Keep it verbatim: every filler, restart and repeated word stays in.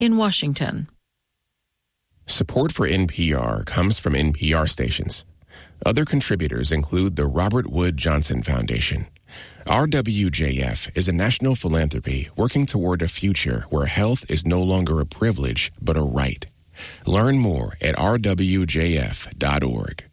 in Washington. Support for N P R comes from N P R stations. Other contributors include the Robert Wood Johnson Foundation. R W J F is a national philanthropy working toward a future where health is no longer a privilege but a right. Learn more at r w j f dot org.